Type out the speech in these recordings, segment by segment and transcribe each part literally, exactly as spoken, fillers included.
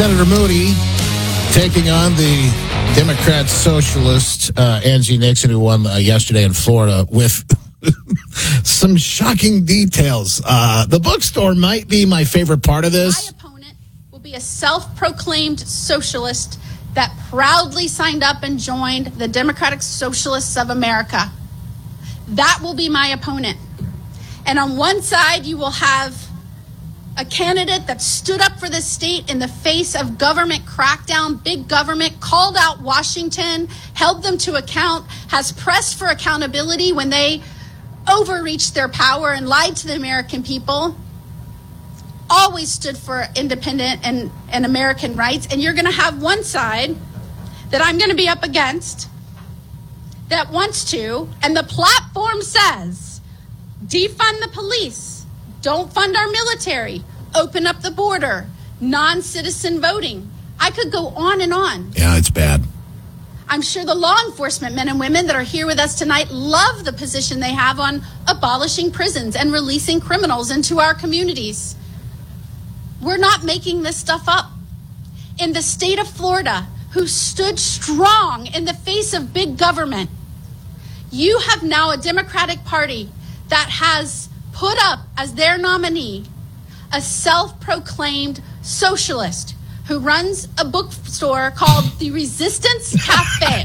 Senator Moody taking on the Democrat socialist uh, Angie Nixon, who won uh, yesterday in Florida, with some shocking details. Uh, the bookstore might be my favorite part of this. My opponent will be a self-proclaimed socialist that proudly signed up and joined the Democratic Socialists of America. That will be my opponent. And on one side, you will have a candidate that stood up for this state in the face of government crackdown, big government, called out Washington, held them to account, has pressed for accountability when they overreached their power and lied to the American people, always stood for independent and, and American rights. And you're going to have one side that I'm going to be up against that wants to, and the platform says, defund the police, don't fund our military, open up the border, non-citizen voting. I could go on and on. Yeah, it's bad. I'm sure the law enforcement men and women that are here with us tonight love the position they have on abolishing prisons and releasing criminals into our communities. We're not making this stuff up. In the state of Florida, who stood strong in the face of big government, you have now a Democratic Party that has put up as their nominee a self-proclaimed socialist who runs a bookstore called the Resistance Cafe.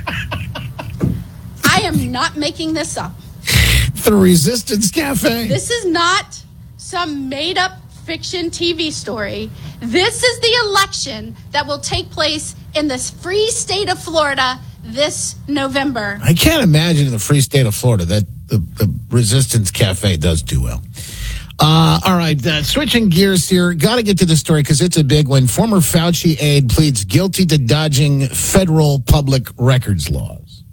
I am not making this up. The Resistance Cafe? This is not some made-up fiction T V story. This is the election that will take place in this free state of Florida this November. I can't imagine in the free state of Florida that the, the Resistance Cafe does do well. Uh, all right, uh, switching gears here. Got to get to the story because it's a big one. Former Fauci aide pleads guilty to dodging federal public records laws.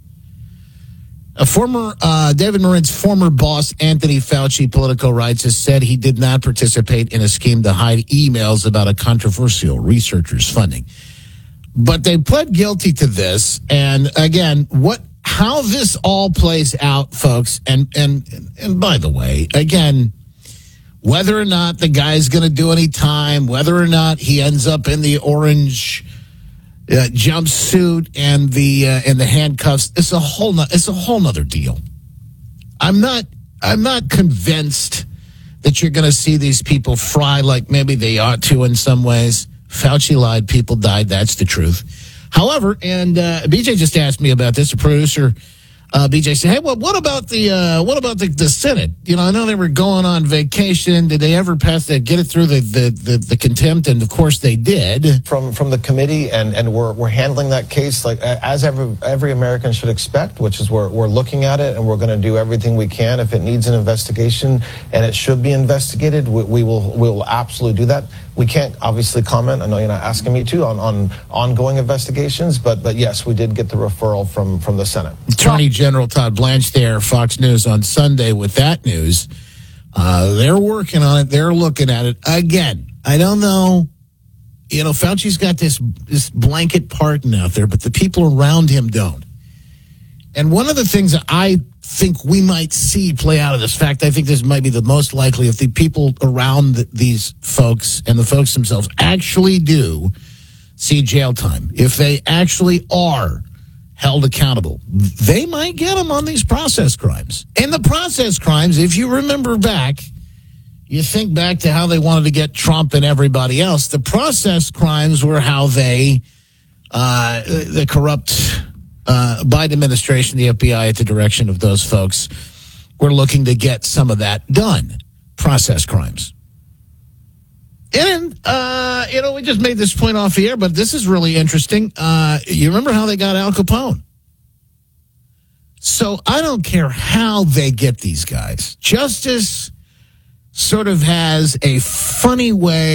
A former, uh, David Marin's former boss, Anthony Fauci, Politico writes, has said he did not participate in a scheme to hide emails about a controversial researcher's funding. But they pled guilty to this. And again, what, how this all plays out, folks. And, and, and by the way, again, whether or not the guy's going to do any time, whether or not he ends up in the orange uh, jumpsuit and the, uh, and the handcuffs, it's a whole, no, it's a whole nother deal. I'm not, I'm not convinced that you're going to see these people fry like maybe they ought to in some ways. Fauci lied, people died, that's the truth. However, and uh, B J just asked me about this, a producer, uh, B J said, hey, well, what about the uh, what about the, the Senate? You know, I know they were going on vacation. Did they ever pass that, get it through the, the, the, the contempt? And, of course, they did. From from the committee, and, and we're we're handling that case like as every every American should expect, which is we're, we're looking at it, and we're going to do everything we can. If it needs an investigation and it should be investigated, we, we will we will absolutely do that. We can't obviously comment, I know you're not asking me to, on, on ongoing investigations, but but yes, we did get the referral from, from the Senate. Attorney General Todd Blanche there, Fox News on Sunday with that news. Uh, they're working on it. They're looking at it. Again, I don't know. You know, Fauci's got this, this blanket pardon out there, but the people around him don't. And one of the things that I think we might see play out of this fact, I think this might be the most likely, if the people around these folks and the folks themselves actually do see jail time, if they actually are held accountable, they might get them on these process crimes. And the process crimes, if you remember back, you think back to how they wanted to get Trump and everybody else, the process crimes were how they, uh, the corrupt Uh, Biden administration, the F B I, at the direction of those folks, were looking to get some of that done. Process crimes. And, uh, you know, we just made this point off the air, but this is really interesting. Uh, you remember how they got Al Capone? So I don't care how they get these guys. Justice sort of has a funny way